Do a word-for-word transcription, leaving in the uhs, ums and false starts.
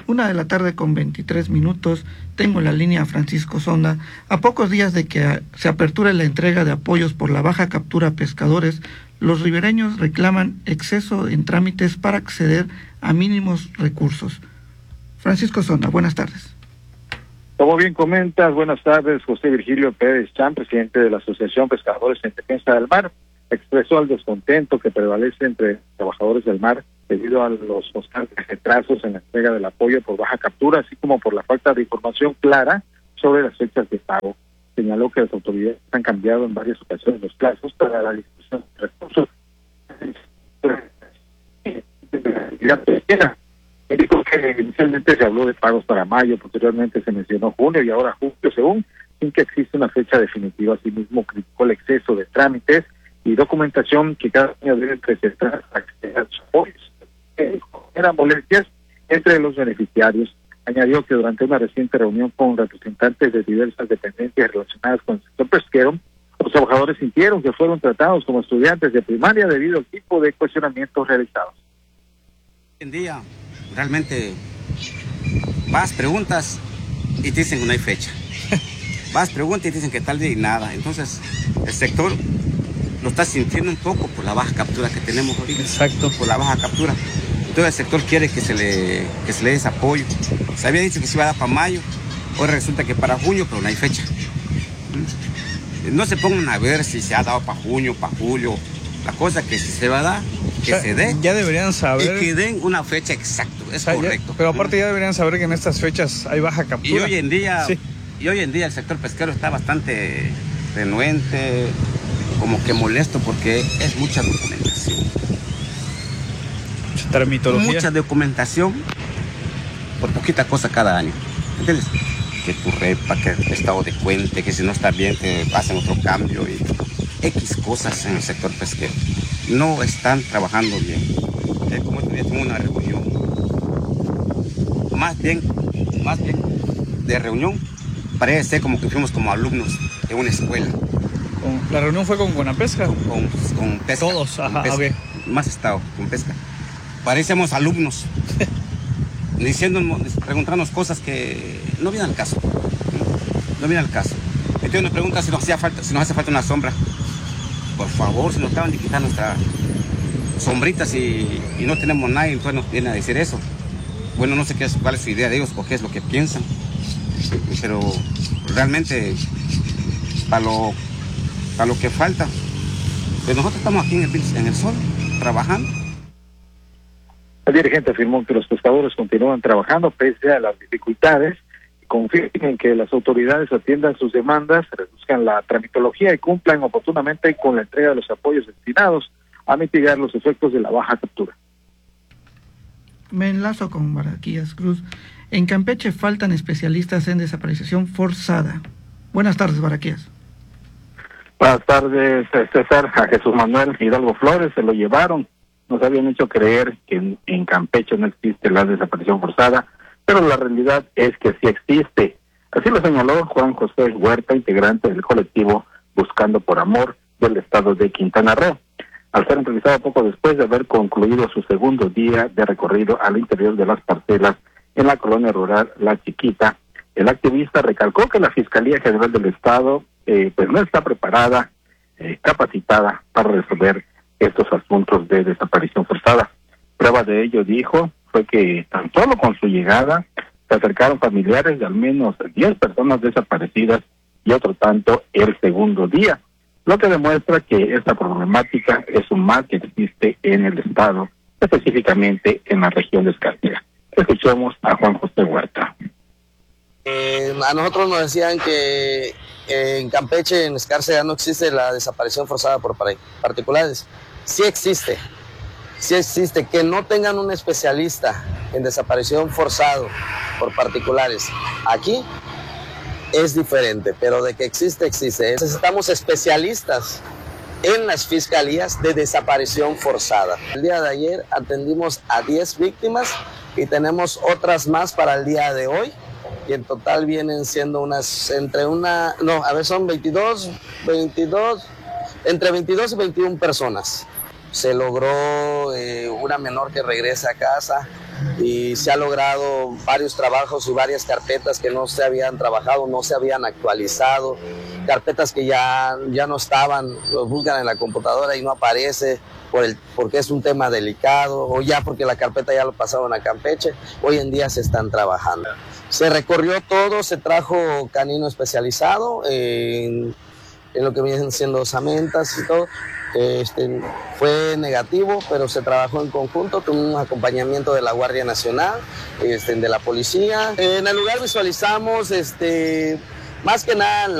Una de la tarde con veintitrés minutos, tengo en la línea a Francisco Sonda. A pocos días de que se aperture la entrega de apoyos por la baja captura a pescadores, los ribereños reclaman exceso en trámites para acceder a mínimos recursos. Francisco Sonda, buenas tardes. Como bien comentas, buenas tardes. José Virgilio Pérez Chan, presidente de la Asociación Pescadores en Defensa del Mar, expresó el descontento que prevalece entre trabajadores del mar debido a los constantes retrasos en la entrega del apoyo por baja captura, así como por la falta de información clara sobre las fechas de pago. Señaló que las autoridades han cambiado en varias ocasiones los plazos para la distribución de recursos. Dijo que inicialmente se habló de pagos para mayo, posteriormente se mencionó junio y ahora julio, según, sin que exista una fecha definitiva. Asimismo, criticó el exceso de trámites y documentación que cada año deben presentar para acceder a sus apoyos. Eran molestias entre los beneficiarios. Añadió que durante una reciente reunión con representantes de diversas dependencias relacionadas con el sector pesquero, los trabajadores sintieron que fueron tratados como estudiantes de primaria debido al tipo de cuestionamientos realizados. Hoy en día, realmente, vas, preguntas y te dicen que no hay fecha. Vas, preguntas y te dicen que tal día y nada. Entonces, el sector lo está sintiendo un poco por la baja captura que tenemos ahorita. Exacto. Por la baja captura. Todo el sector quiere que se le que se le dé ese apoyo. Se había dicho que se iba a dar para mayo, hoy resulta que para junio, pero no hay fecha. No se pongan a ver si se ha dado para junio, para julio. La cosa es que si se va a dar, que o sea, se dé. Ya deberían saber. Y que den una fecha exacta, es o sea, correcto. Ya, pero aparte ya deberían saber que en estas fechas hay baja captura. Y hoy en día, sí. y hoy en día el sector pesquero está bastante renuente, como que molesto porque es mucha documentación. Mucha termitología. Mucha documentación por poquita cosa cada año. ¿Entiendes? Que tu repa, que el estado de cuenta, que si no está bien te hacen otro cambio y X cosas en el sector pesquero. No están trabajando bien. Eh, como este día tuve una reunión, más bien, más bien de reunión, parece ser como que fuimos como alumnos de una escuela. ¿La reunión fue con Conapesca? Con, con, con pesca. Todos, ajá, con pesca. Okay. Más estado, con pesca. Parecíamos alumnos, diciéndonos, preguntándonos cosas que no vienen al caso. No vienen al caso. Entonces nos pregunta si nos hacía falta, si nos hace falta una sombra. Por favor, si nos acaban de quitar nuestras sombritas y, y no tenemos nada, entonces nos vienen a decir eso. Bueno, no sé qué es, cuál es su idea de ellos o qué es lo que piensan, pero realmente para lo, para lo que falta, pues nosotros estamos aquí en el, en el sol, trabajando. El dirigente afirmó que los pescadores continúan trabajando pese a las dificultades y confían en que las autoridades atiendan sus demandas, reduzcan la tramitología y cumplan oportunamente con la entrega de los apoyos destinados a mitigar los efectos de la baja captura. Me enlazo con Baraquías Cruz. En Campeche faltan especialistas en desaparición forzada. Buenas tardes, Baraquías. Buenas tardes, César. A Jesús Manuel Hidalgo Flores se lo llevaron. Nos habían hecho creer que en, en Campeche no existe la desaparición forzada, pero la realidad es que sí existe. Así lo señaló Juan José Huerta, integrante del colectivo Buscando por Amor del estado de Quintana Roo. Al ser entrevistado poco después de haber concluido su segundo día de recorrido al interior de las parcelas en la colonia rural La Chiquita, el activista recalcó que la Fiscalía General del Estado eh, pues no está preparada, eh, capacitada para resolver estos asuntos de desaparición forzada. Prueba de ello, dijo, fue que tan solo con su llegada se acercaron familiares de al menos diez personas desaparecidas y otro tanto el segundo día, lo que demuestra que esta problemática es un mal que existe en el estado, específicamente en la región de Escazú. Escuchemos a Juan José Huerta. Eh, a nosotros nos decían que eh, en Campeche, en Escárcega, no existe la desaparición forzada por particulares. Sí existe, sí existe. Que no tengan un especialista en desaparición forzado por particulares aquí es diferente, pero de que existe, existe. Necesitamos especialistas en las fiscalías de desaparición forzada. El día de ayer atendimos a diez víctimas y tenemos otras más para el día de hoy. Y en total vienen siendo unas, entre una, no, a ver, son veintidós, veintidós, entre veintidós y veintiuna personas. Se logró eh, una menor que regrese a casa, y se ha logrado varios trabajos y varias carpetas que no se habían trabajado, no se habían actualizado, carpetas que ya, ya no estaban, los buscan en la computadora y no aparece por el, porque es un tema delicado o ya porque la carpeta ya lo pasaron a Campeche, hoy en día se están trabajando. Se recorrió todo, se trajo canino especializado en, en lo que vienen siendo osamentas y todo. Este, fue negativo, pero se trabajó en conjunto con un acompañamiento de la Guardia Nacional, este, de la policía. En el lugar visualizamos este, más que nada